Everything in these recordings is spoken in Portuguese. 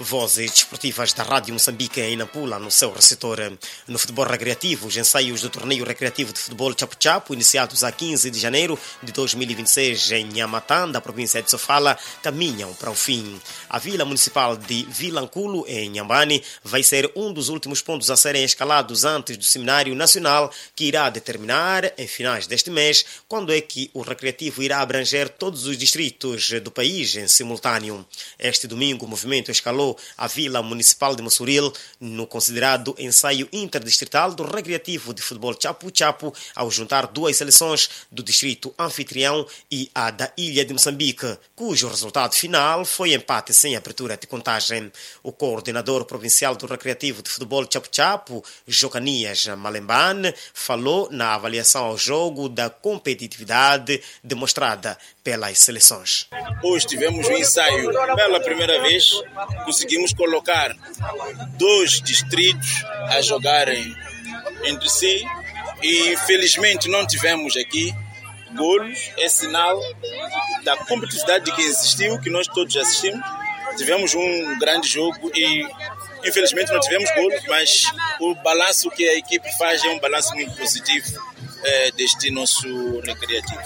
Vozes desportivas da Rádio Moçambique em Nampula, no seu receptor. No futebol recreativo, os ensaios do torneio recreativo de futebol Chapo-Chapo, iniciados a 15 de janeiro de 2026 em Nhamatã, da província de Sofala, caminham para o fim. A Vila Municipal de Vilanculo, em Nhambane, vai ser um dos últimos pontos a serem escalados antes do Seminário Nacional, que irá determinar, em finais deste mês, quando é que o recreativo irá abranger todos os distritos do país em simultâneo. Este domingo, o movimento escalou a Vila Municipal de Mossoril no considerado ensaio interdistrital do recreativo de futebol Chapo-Chapo, ao juntar duas seleções do distrito anfitrião e a da Ilha de Moçambique, cujo resultado final foi empate sem abertura de contagem. O coordenador provincial do recreativo de futebol Chapo-Chapo, Jocanias Malembane, falou na avaliação ao jogo da competitividade demonstrada pelas seleções. Hoje tivemos um ensaio pela primeira vez, conseguimos colocar dois distritos a jogarem entre si e felizmente não tivemos aqui golos. É sinal da competitividade que existiu, que nós todos assistimos. Tivemos um grande jogo e infelizmente não tivemos golos, mas o balanço que a equipe faz é um balanço muito positivo deste nosso recreativo.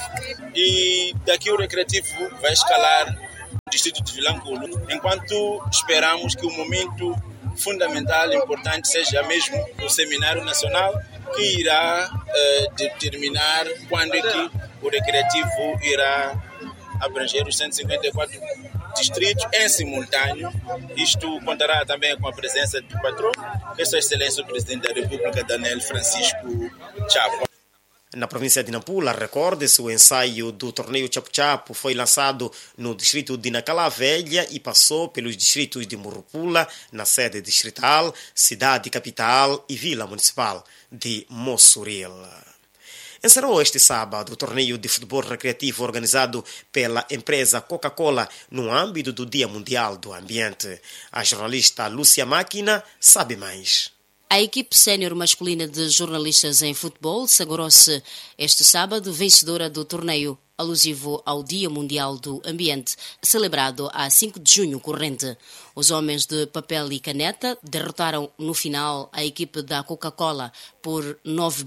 E daqui o recreativo vai escalar o distrito de Vilanculo, enquanto esperamos que o momento fundamental e importante seja mesmo o Seminário Nacional, que irá determinar quando é que o recreativo irá abranger os 154 distritos em simultâneo. Isto contará também com a presença do patrão, Sua Excelência o Presidente da República, Daniel Francisco Chapo. Na província de Nampula, recorde-se, o ensaio do torneio Chapo-Chapo foi lançado no distrito de Nacala Velha e passou pelos distritos de Murupula, na sede distrital, cidade capital e vila municipal de Mossoril. Encerrou este sábado o torneio de futebol recreativo organizado pela empresa Coca-Cola no âmbito do Dia Mundial do Ambiente. A jornalista Lúcia Máquina sabe mais. A equipe sénior masculina de jornalistas em futebol sagrou-se este sábado vencedora do torneio alusivo ao Dia Mundial do Ambiente, celebrado a 5 de junho corrente. Os homens de papel e caneta derrotaram no final a equipe da Coca-Cola por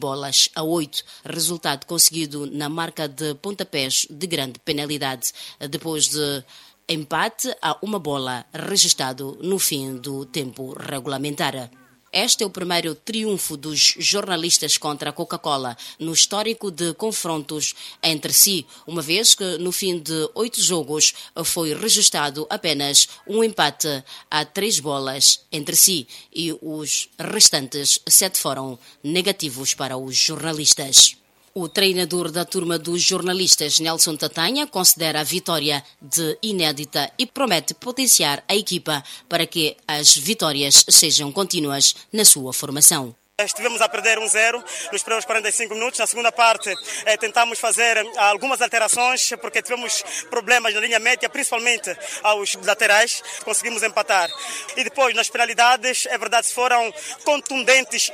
9-8, resultado conseguido na marca de pontapés de grande penalidade, depois de empate a 1 registrado no fim do tempo regulamentar. Este é o primeiro triunfo dos jornalistas contra a Coca-Cola no histórico de confrontos entre si, uma vez que no fim de 8 jogos foi registrado apenas um empate a 3 entre si e os restantes 7 foram negativos para os jornalistas. O treinador da turma dos jornalistas, Nelson Tatanha, considera a vitória de inédita e promete potenciar a equipa para que as vitórias sejam contínuas na sua formação. Estivemos a perder 1-0 nos primeiros 45 minutos. Na segunda parte, tentamos fazer algumas alterações, porque tivemos problemas na linha média, principalmente aos laterais. Conseguimos empatar. E depois, nas penalidades, é verdade, foram contundentes,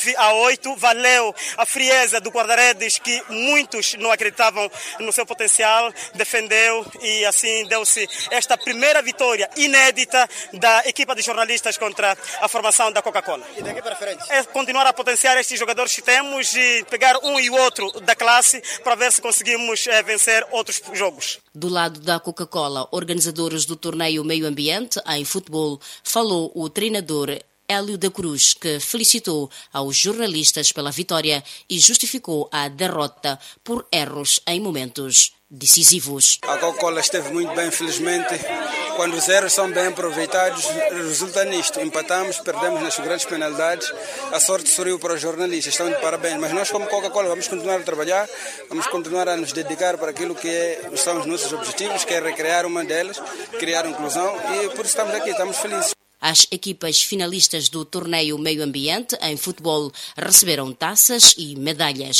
9-8. Valeu a frieza do guarda-redes, que muitos não acreditavam no seu potencial. Defendeu e assim deu-se esta primeira vitória inédita da equipa de jornalistas contra a formação da Coca-Cola. E daqui para frente? Continuar a potenciar estes jogadores que temos e pegar um e outro da classe para ver se conseguimos vencer outros jogos. Do lado da Coca-Cola, organizadores do torneio Meio Ambiente em futebol, falou o treinador Hélio da Cruz, que felicitou aos jornalistas pela vitória e justificou a derrota por erros em momentos decisivos. A Coca-Cola esteve muito bem, felizmente. Quando os erros são bem aproveitados, resulta nisto. Empatamos, perdemos nas grandes penalidades. A sorte sorriu para os jornalistas, estão de parabéns. Mas nós, como Coca-Cola, vamos continuar a trabalhar, vamos continuar a nos dedicar para aquilo que são os nossos objetivos, que é recriar uma delas, criar inclusão, e por isso estamos aqui, estamos felizes. As equipas finalistas do torneio Meio Ambiente em futebol receberam taças e medalhas.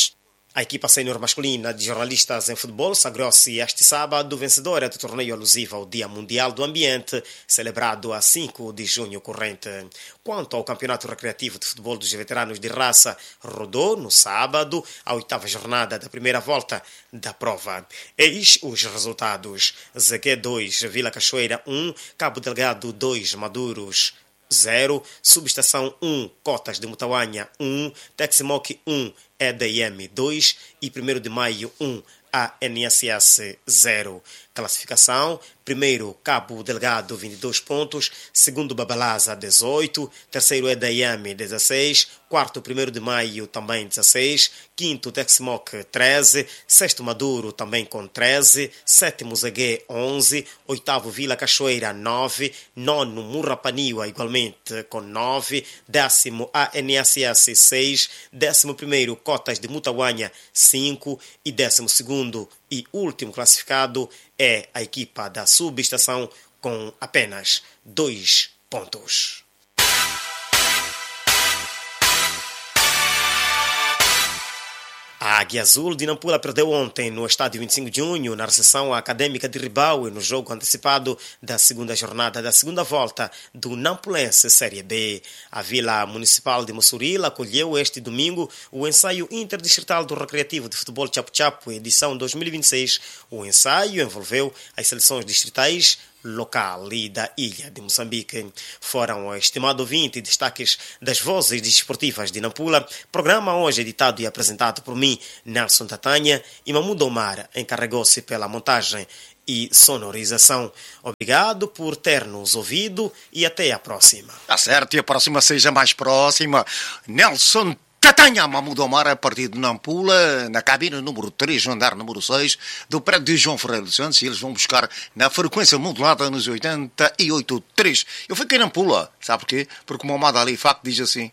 A equipa sénior masculina de jornalistas em futebol sagrou-se este sábado vencedora do torneio alusivo ao Dia Mundial do Ambiente, celebrado a 5 de junho corrente. Quanto ao Campeonato Recreativo de Futebol dos Veteranos de Raça, rodou no sábado a 8ª jornada da primeira volta da prova. Eis os resultados: Zequé 2, Vila Cachoeira 1, Cabo Delgado 2, Maduros 0, Subestação 1, Cotas de Mutauanha 1, Teximoc 1, EDM 2 e 1º de Maio 1, ANSS 0. Classificação: primeiro Cabo Delgado 22 pontos, segundo Babalaza 18, terceiro EDM 16, quarto 1º de Maio também 16, quinto Teximoc 13, sexto Maduro também com 13, sétimo Zegué 11, oitavo Vila Cachoeira 9, nono Murrapaniwa igualmente com 9, décimo ANSS 6, 11º Cotas de Mutauanha 5 e 12º e último classificado é a equipa da subestação com apenas 2 pontos. A Águia Azul de Nampula perdeu ontem no estádio 25 de junho, na recepção académica de Ribaue, no jogo antecipado da segunda jornada da segunda volta do Nampulense Série B. A Vila Municipal de Mossoril acolheu este domingo o ensaio interdistrital do Recreativo de Futebol Chapo-Chapo, edição 2026. O ensaio envolveu as seleções distritais local e da ilha de Moçambique. Foram estimados 20 destaques das vozes desportivas de Nampula, programa hoje editado e apresentado por mim, Nelson Tatanha, e Mahmoud Omar encarregou-se pela montagem e sonorização. Obrigado por ter nos ouvido e até a próxima. Tá certo, e a próxima seja mais próxima. Nelson Tatanha, Mahmoud Omar, a partir de Nampula, na cabine número 3, no andar número 6, do prédio de João Ferreira dos Santos, e eles vão buscar na frequência modulada nos 88.3. Eu fiquei em Nampula, sabe porquê? Porque o Mohamed Ali Fak diz assim: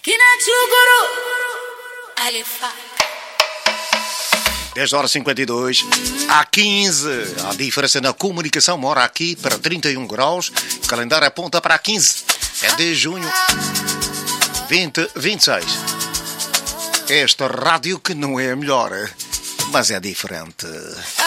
10h52, há 15, a diferença na comunicação mora aqui para 31 graus, o calendário aponta para 15, é de junho 2026. Esta rádio que não é a melhor, mas é diferente.